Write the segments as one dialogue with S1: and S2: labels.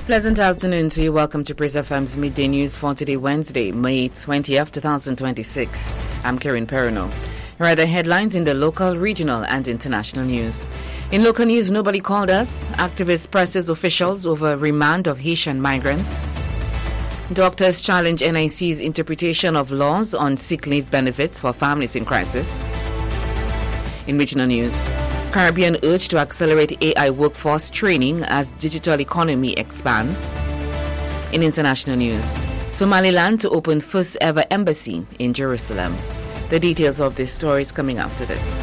S1: Pleasant afternoon to you. Welcome to Praise FM's Midday News for today, Wednesday, May 20th, 2026. I'm Karen Perino. Here are the headlines in the local, regional, and international news. In local news, nobody called us. Activist presses officials over remand of Haitian migrants. Doctors challenge NIC's interpretation of laws on sick leave benefits for families in crisis. In regional news, Caribbean urged to accelerate AI workforce training as digital economy expands. In international news, Somaliland to open first ever embassy in Jerusalem. The details of this story is coming after this.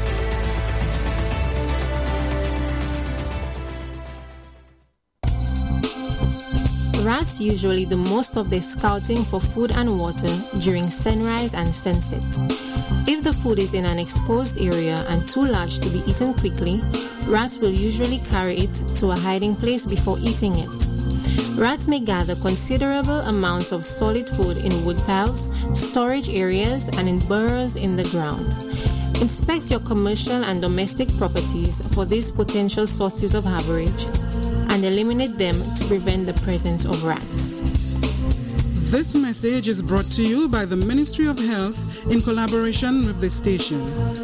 S2: Rats usually do most of their scouting for food and water during sunrise and sunset. If the food is in an exposed area and too large to be eaten quickly, rats will usually carry it to a hiding place before eating it. Rats may gather considerable amounts of solid food in wood piles, storage areas, and in burrows in the ground. Inspect your commercial and domestic properties for these potential sources of habitat and eliminate them to prevent the presence of rats.
S3: This message is brought to you by the Ministry of Health in collaboration with the station.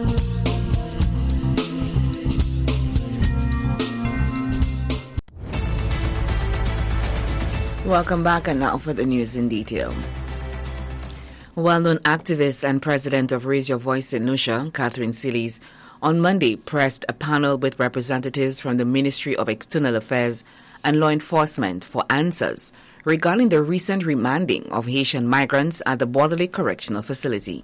S1: Welcome back, and now for the news in detail. Well-known activist and president of Raise Your Voice in Nusha, Catherine Seelys, on Monday pressed a panel with representatives from the Ministry of External Affairs and Law Enforcement for answers regarding the recent remanding of Haitian migrants at the Borderley Correctional Facility.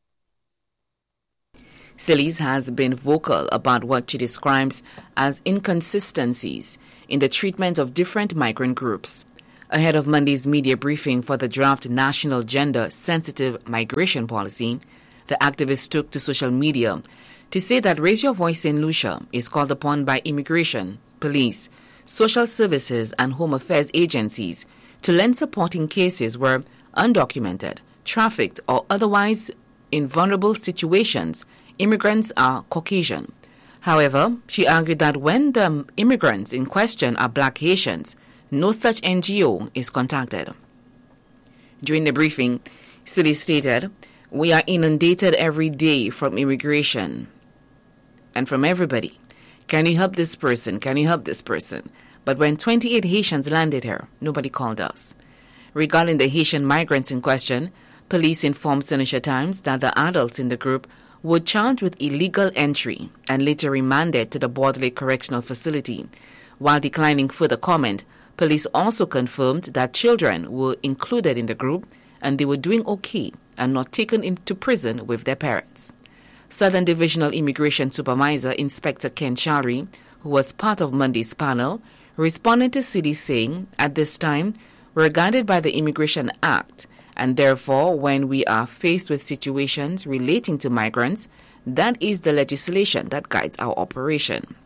S1: Seelys has been vocal about what she describes as inconsistencies in the treatment of different migrant groups. Ahead of Monday's media briefing for the draft National Gender-Sensitive Migration Policy, the activist took to social media to say that Raise Your Voice in Lucia is called upon by immigration, police, social services, and home affairs agencies to lend support in cases where undocumented, trafficked, or otherwise in vulnerable situations, immigrants are Caucasian. However, she argued that when the immigrants in question are Black Haitians, no such NGO is contacted. During the briefing, Seelys stated, "We are inundated every day from immigration and from everybody. Can you help this person? Can you help this person?" But when 28 Haitians landed here, nobody called us. Regarding the Haitian migrants in question, police informed St. Lucia Times that the adults in the group were charged with illegal entry and later remanded to the Borderley Correctional Facility. While declining further comment, police also confirmed that children were included in the group and they were doing okay and not taken into prison with their parents. Southern Divisional Immigration Supervisor Inspector Ken Chari, who was part of Monday's panel, responded to Seelys saying, "At this time, we're guided by the Immigration Act, and therefore, when we are faced with situations relating to migrants, that is the legislation that guides our operation."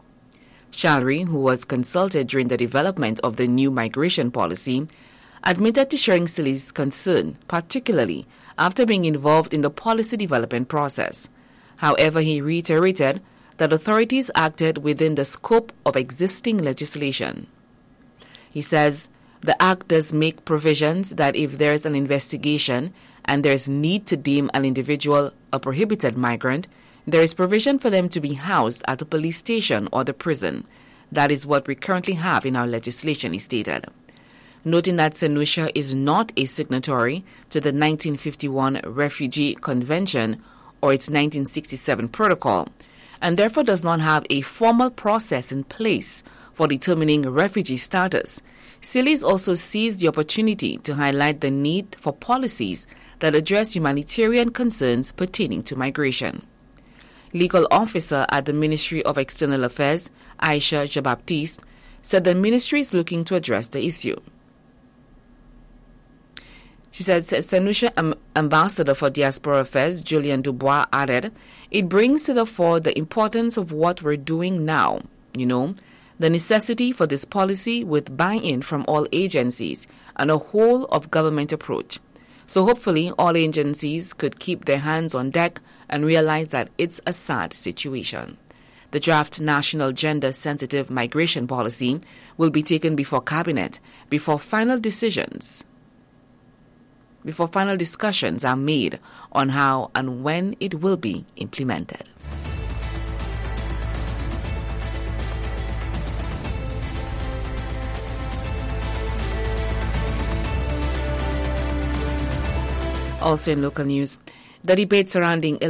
S1: Chari, who was consulted during the development of the new migration policy, admitted to sharing Seelys' concern, particularly after being involved in the policy development process. However, he reiterated that authorities acted within the scope of existing legislation. He says the Act does make provisions that if there is an investigation and there is need to deem an individual a prohibited migrant, there is provision for them to be housed at a police station or the prison. That is what we currently have in our legislation, he stated. Noting that St. Lucia is not a signatory to the 1951 Refugee Convention or its 1967 Protocol, and therefore does not have a formal process in place for determining refugee status, Seelys also seized the opportunity to highlight the need for policies that address humanitarian concerns pertaining to migration. Legal officer at the Ministry of External Affairs, Aisha Jabaptiste, said the ministry is looking to address the issue. She said St. Lucia Ambassador for Diaspora Affairs, Julian Dubois, added, "It brings to the fore the importance of what we're doing now, the necessity for this policy with buy-in from all agencies and a whole of government approach. So hopefully all agencies could keep their hands on deck and realize that it's a sad situation." The draft National Gender-Sensitive Migration Policy will be taken before Cabinet before final discussions are made on how and when it will be implemented. Also in local news, the debate surrounding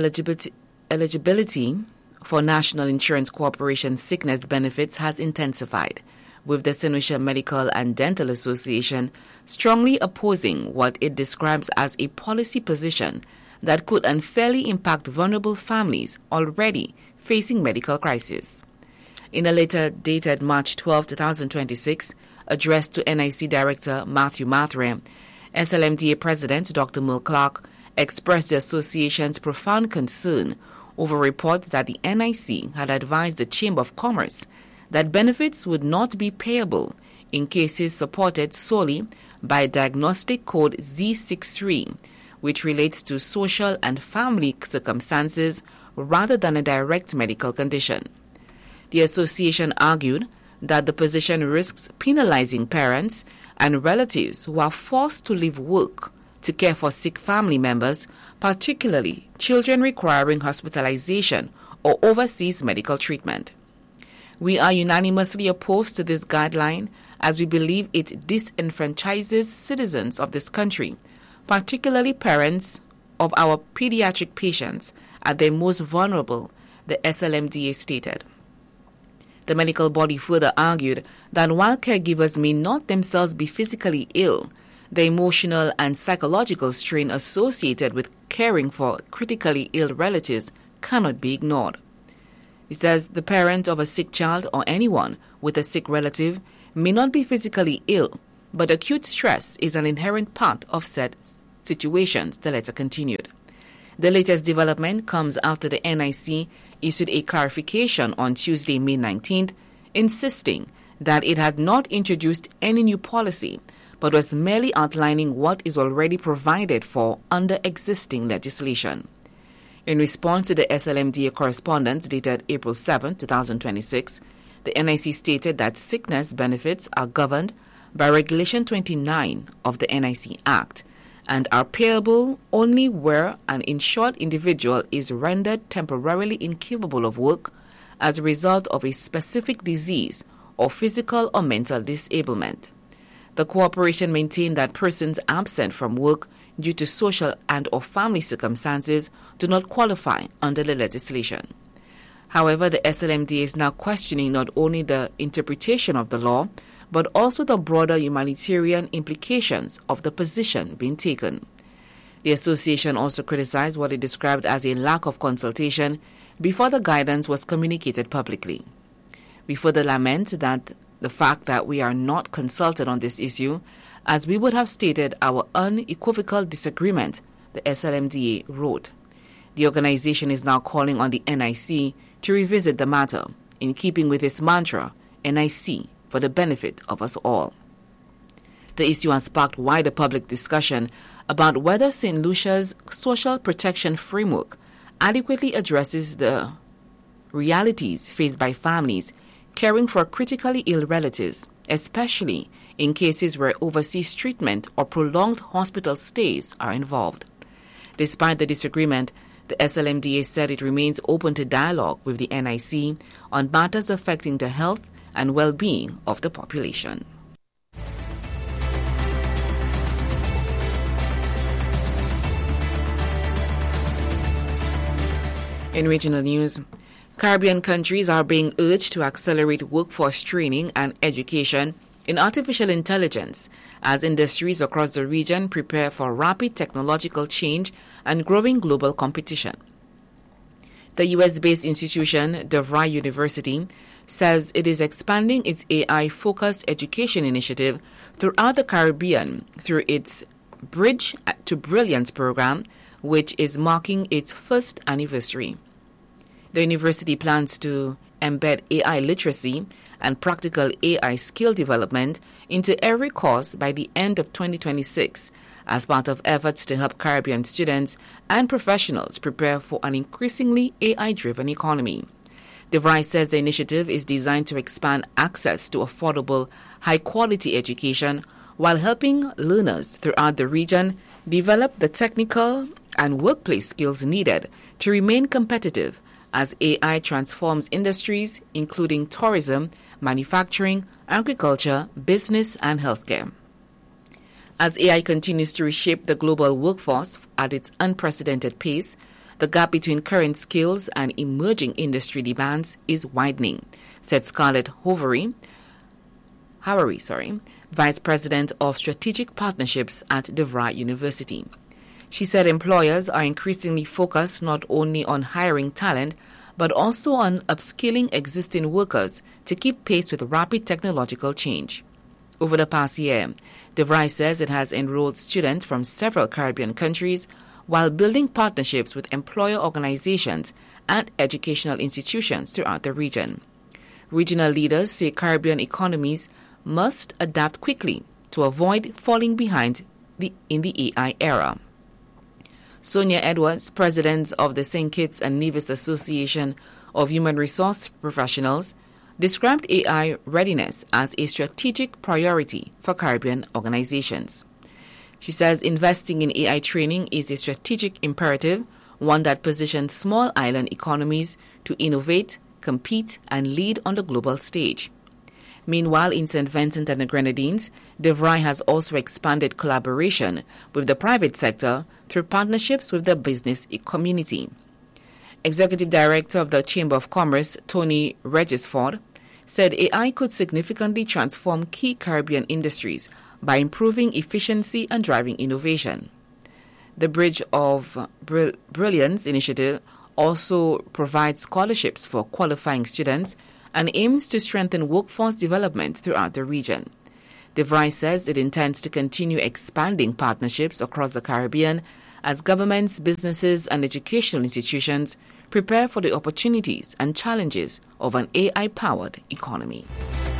S1: eligibility for National Insurance Corporation sickness benefits has intensified, with the St. Lucia Medical and Dental Association strongly opposing what it describes as a policy position that could unfairly impact vulnerable families already facing medical crisis. In a letter dated March 12, 2026, addressed to NIC Director Matthew Mathre, SLMDA President Dr. Merle Clark expressed the association's profound concern over reports that the NIC had advised the Chamber of Commerce that benefits would not be payable in cases supported solely by Diagnostic Code Z63, which relates to social and family circumstances rather than a direct medical condition. The association argued that the position risks penalizing parents and relatives who are forced to leave work to care for sick family members, particularly children requiring hospitalization or overseas medical treatment. We are unanimously opposed to this guideline as we believe it disenfranchises citizens of this country, particularly parents of our pediatric patients at their most vulnerable, the SLMDA stated. The medical body further argued that while caregivers may not themselves be physically ill, the emotional and psychological strain associated with caring for critically ill relatives cannot be ignored. It says the parent of a sick child or anyone with a sick relative may not be physically ill, but acute stress is an inherent part of said situations, the letter continued. The latest development comes after the NIC issued a clarification on Tuesday, May 19th, insisting that it had not introduced any new policy, but was merely outlining what is already provided for under existing legislation. In response to the SLMDA correspondence dated April 7, 2026, the NIC stated that sickness benefits are governed by Regulation 29 of the NIC Act and are payable only where an insured individual is rendered temporarily incapable of work as a result of a specific disease or physical or mental disablement. The corporation maintained that persons absent from work due to social and or family circumstances do not qualify under the legislation. However, the SLMDA is now questioning not only the interpretation of the law, but also the broader humanitarian implications of the position being taken. The association also criticized what it described as a lack of consultation before the guidance was communicated publicly. We further lament that the fact that we are not consulted on this issue, as we would have stated our unequivocal disagreement, the SLMDA wrote. The organization is now calling on the NIC to revisit the matter, in keeping with its mantra, NIC, for the benefit of us all. The issue has sparked wider public discussion about whether St. Lucia's social protection framework adequately addresses the realities faced by families caring for critically ill relatives, especially in cases where overseas treatment or prolonged hospital stays are involved. Despite the disagreement, the SLMDA said it remains open to dialogue with the NIC on matters affecting the health and well-being of the population. In regional news, Caribbean countries are being urged to accelerate workforce training and education in artificial intelligence as industries across the region prepare for rapid technological change and growing global competition. The U.S.-based institution, DeVry University, says it is expanding its AI-focused education initiative throughout the Caribbean through its Bridge to Brilliance program, which is marking its first anniversary. The university plans to embed AI literacy and practical AI skill development into every course by the end of 2026 as part of efforts to help Caribbean students and professionals prepare for an increasingly AI-driven economy. DeVry says the initiative is designed to expand access to affordable, high-quality education while helping learners throughout the region develop the technical and workplace skills needed to remain competitive as AI transforms industries including tourism, manufacturing, agriculture, business, and healthcare. As AI continues to reshape the global workforce at its unprecedented pace, the gap between current skills and emerging industry demands is widening, said Scarlett Howery, Vice President of Strategic Partnerships at DeVry University. She said employers are increasingly focused not only on hiring talent, but also on upskilling existing workers to keep pace with rapid technological change. Over the past year, DeVry says it has enrolled students from several Caribbean countries while building partnerships with employer organizations and educational institutions throughout the region. Regional leaders say Caribbean economies must adapt quickly to avoid falling behind in the AI era. Sonia Edwards, president of the St. Kitts and Nevis Association of Human Resource Professionals, described AI readiness as a strategic priority for Caribbean organizations. She says investing in AI training is a strategic imperative, one that positions small island economies to innovate, compete, and lead on the global stage. Meanwhile, in St. Vincent and the Grenadines, DeVry has also expanded collaboration with the private sector through partnerships with the business community. Executive Director of the Chamber of Commerce, Tony Regisford, said AI could significantly transform key Caribbean industries by improving efficiency and driving innovation. The Bridge of Brilliance initiative also provides scholarships for qualifying students and aims to strengthen workforce development throughout the region. DeVry says it intends to continue expanding partnerships across the Caribbean as governments, businesses, and educational institutions prepare for the opportunities and challenges of an AI-powered economy.